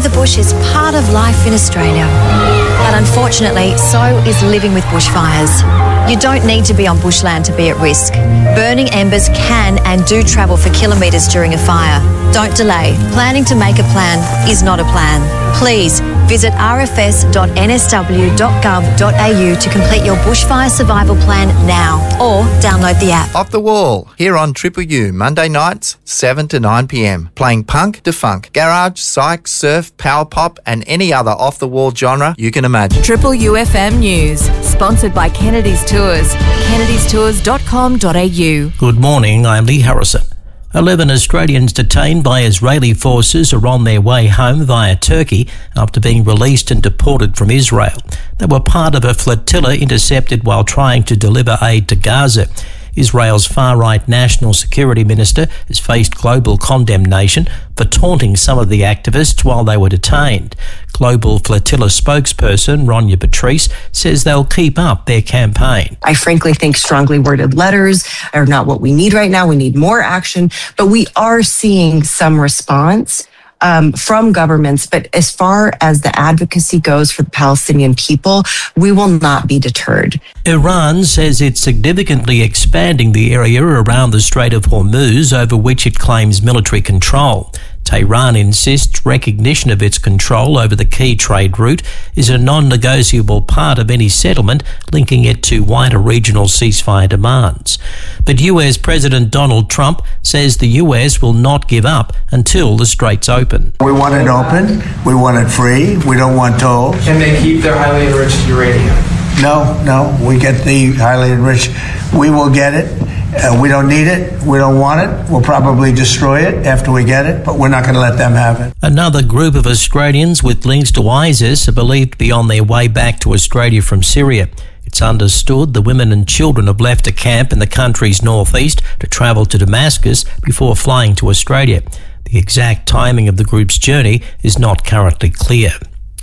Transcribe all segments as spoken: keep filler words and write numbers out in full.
the bush is part of life in Australia. But unfortunately, so is living with bushfires. You don't need to be on bushland to be at risk. Burning embers can and do travel for kilometres during a fire. Don't delay. Planning to make a plan is not a plan. Please visit r f s dot n s w dot gov dot a u to complete your bushfire survival plan now, or download the app. Off the Wall, here on Triple U, Monday nights, seven to nine p m. Playing punk to funk, garage, psych, surf, power pop and any other off-the-wall genre you can imagine. Triple U F M News, sponsored by Kennedy's Tours, kennedys tours dot com dot a u. Good morning, I'm Lee Harrison. Eleven Australians detained by Israeli forces are on their way home via Turkey after being released and deported from Israel. They were part of a flotilla intercepted while trying to deliver aid to Gaza. Israel's far-right National Security Minister has faced global condemnation for taunting some of the activists while they were detained. Global Flotilla spokesperson Ronya Patrice says they'll keep up their campaign. I frankly think strongly worded letters are not what we need right now. We need more action, but we are seeing some response Um, from governments. But as far as the advocacy goes for the Palestinian people, we will not be deterred. Iran says it's significantly expanding the area around the Strait of Hormuz, over which it claims military control. Tehran insists recognition of its control over the key trade route is a non-negotiable part of any settlement, linking it to wider regional ceasefire demands. But U S President Donald Trump says the U S will not give up until the strait's open. We want it open. We want it free. We don't want tolls. Can they keep their highly enriched uranium? No, no. We get the highly enriched. We will get it. Uh, we don't need it. We don't want it. We'll probably destroy it after we get it, but we're not going to let them have it. Another group of Australians with links to ISIS are believed to be on their way back to Australia from Syria. It's understood the women and children have left a camp in the country's northeast to travel to Damascus before flying to Australia. The exact timing of the group's journey is not currently clear.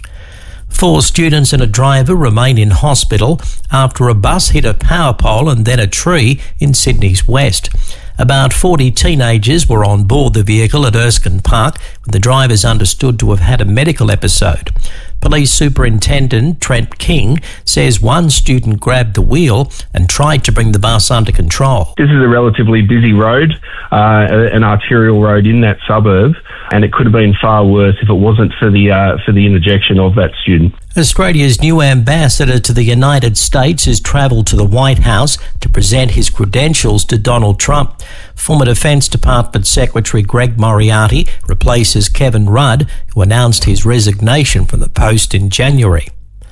Four students and a driver remain in hospital after a bus hit a power pole and then a tree in Sydney's west. About forty teenagers were on board the vehicle at Erskine Park when the driver is understood to have had a medical episode. Police Superintendent Trent King says one student grabbed the wheel and tried to bring the bus under control. This is a relatively busy road, uh, an arterial road in that suburb, and it could have been far worse if it wasn't for the uh, for the interjection of that student. Australia's new ambassador to the United States has travelled to the White House to present his credentials to Donald Trump. Former Defence Department Secretary Greg Moriarty replaces Kevin Rudd, who announced his resignation from the post in January.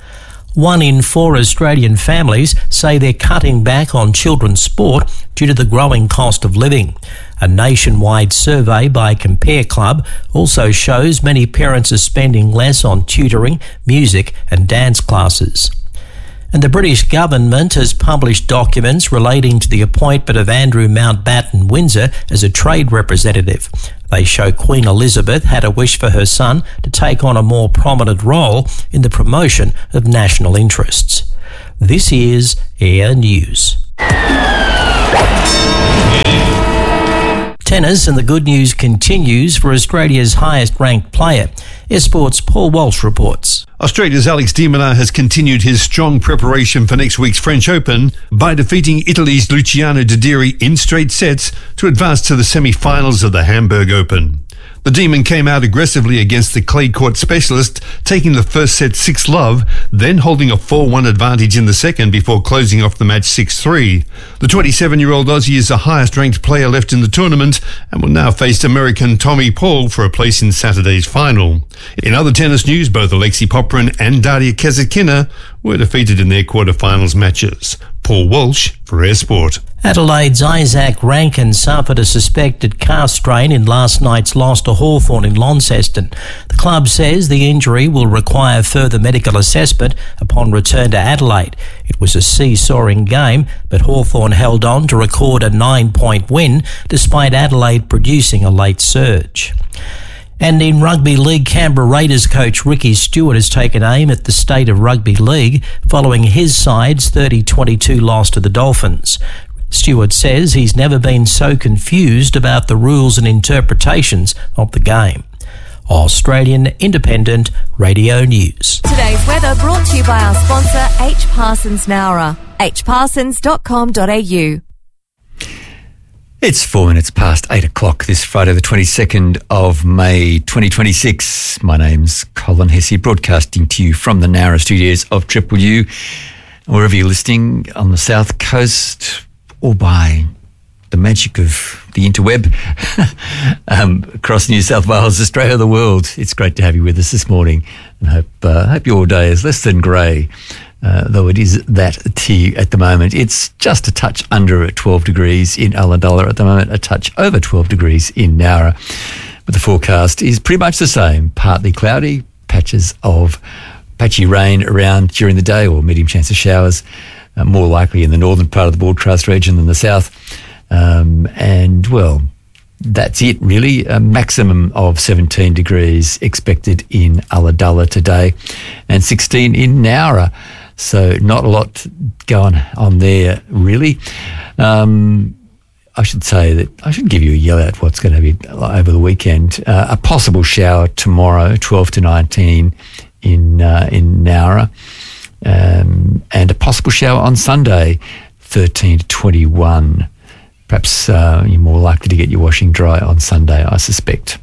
One in four Australian families say they're cutting back on children's sport due to the growing cost of living. A nationwide survey by Compare Club also shows many parents are spending less on tutoring, music and dance classes. And the British government has published documents relating to the appointment of Andrew Mountbatten Windsor as a trade representative. They show Queen Elizabeth had a wish for her son to take on a more prominent role in the promotion of national interests. This is Air News. Tennis, and the good news continues for Australia's highest-ranked player. Air Sports' Paul Walsh reports. Australia's Alex de Minaur has continued his strong preparation for next week's French Open by defeating Italy's Luciano Dideri in straight sets to advance to the semi-finals of the Hamburg Open. The Demon came out aggressively against the clay court specialist, taking the first set six love, then holding a four one advantage in the second before closing off the match six three. The twenty-seven-year-old Aussie is the highest-ranked player left in the tournament and will now face American Tommy Paul for a place in Saturday's final. In other tennis news, both Alexei Popyrin and Daria Kasatkina were defeated in their quarterfinals matches. Paul Walsh for Air Sport. Adelaide's Isaac Rankin suffered a suspected calf strain in last night's loss to Hawthorn in Launceston. The club says the injury will require further medical assessment upon return to Adelaide. It was a seesawing game, but Hawthorn held on to record a nine-point win despite Adelaide producing a late surge. And in Rugby League, Canberra Raiders coach Ricky Stewart has taken aim at the state of Rugby League following his side's thirty twenty-two loss to the Dolphins. Stewart says he's never been so confused about the rules and interpretations of the game. Australian Independent Radio News. Today's weather brought to you by our sponsor, H. Parsons Nowra, h parsons dot com dot a u. It's four minutes past eight o'clock this Friday, the twenty-second of May, twenty twenty-six. My name's Colin Hesse, broadcasting to you from the Nowra studios of Triple U. Wherever you're listening, on the south coast or by the magic of the interweb, um, across New South Wales, Australia, the world, it's great to have you with us this morning. And I hope, uh, hope your day is less than grey. Uh, though it is that to you at the moment. It's just a touch under at twelve degrees in Ulladulla at the moment, a touch over twelve degrees in Nowra. But the forecast is pretty much the same, partly cloudy, patches of patchy rain around during the day or medium chance of showers, uh, more likely in the northern part of the broadcast region than the south. Um, and, well, that's it really. A maximum of seventeen degrees expected in Ulladulla today and sixteen in Nowra. So not a lot going on there, really. Um, I should say that I should give you a yell at what's going to be over the weekend. Uh, a possible shower tomorrow, twelve to nineteen in uh, in Nowra, um, and a possible shower on Sunday, thirteen to twenty-one. Perhaps uh, you're more likely to get your washing dry on Sunday, I suspect.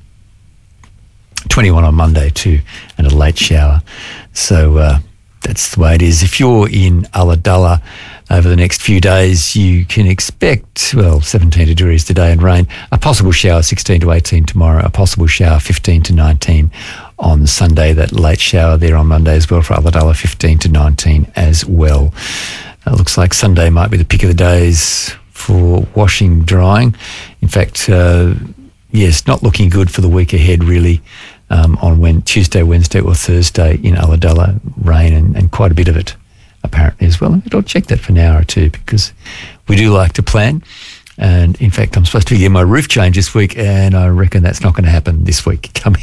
twenty-one on Monday too, and a late shower. So. Uh, That's the way it is. If you're in Ulladulla over the next few days, you can expect, well, seventeen degrees today and rain. A possible shower, sixteen to eighteen tomorrow. A possible shower, fifteen to nineteen on Sunday. That late shower there on Monday as well for Ulladulla, fifteen to nineteen as well. It looks like Sunday might be the pick of the days for washing, drying. In fact, uh, yes, not looking good for the week ahead, really. Um, on when Tuesday, Wednesday or Thursday in Ulladulla, rain and, and quite a bit of it apparently as well. I'll check that for an hour or two because we do like to plan. And in fact, I'm supposed to be getting my roof changed this week and I reckon that's not going to happen this week coming.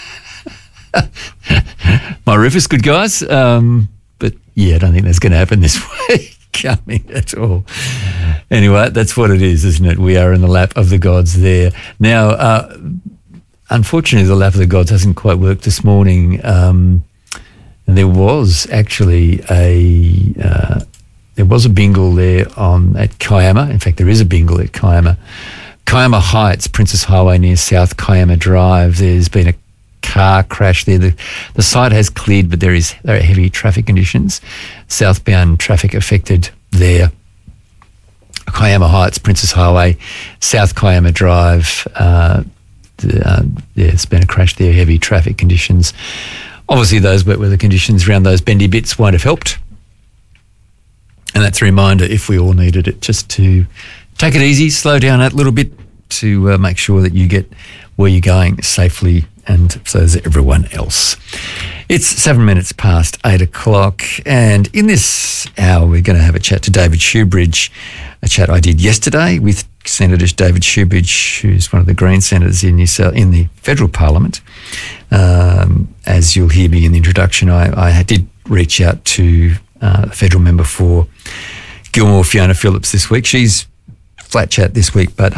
My roof is good, guys. Um, but yeah, I don't think that's going to happen this week coming at all. Anyway, that's what it is, isn't it? We are in the lap of the gods there. Now, uh, unfortunately, the lap of the gods hasn't quite worked this morning. Um, there was actually a uh, there was a bingle there on at Kiama. In fact, there is a bingle at Kiama, Kiama Heights, Princess Highway near South Kiama Drive. There's been a car crash there. The, the site has cleared, but there is there are heavy traffic conditions. Southbound traffic affected there. Kiama Heights, Princess Highway, South Kiama Drive. Uh, Uh, yeah, it's been a crash there, heavy traffic conditions. Obviously, those wet weather conditions around those bendy bits won't have helped. And that's a reminder, if we all needed it, just to take it easy, slow down a little bit to uh, make sure that you get where you're going safely, and so does everyone else. It's seven minutes past eight o'clock, and in this hour, we're going to have a chat to David Shoebridge, a chat I did yesterday with Senator David Shoebridge, who's one of the Green senators in, New South, in the federal parliament. Um, as you'll hear me in the introduction, I, I did reach out to uh, a federal member for Gilmore, Fiona Phillips, this week. She's flat chat this week, but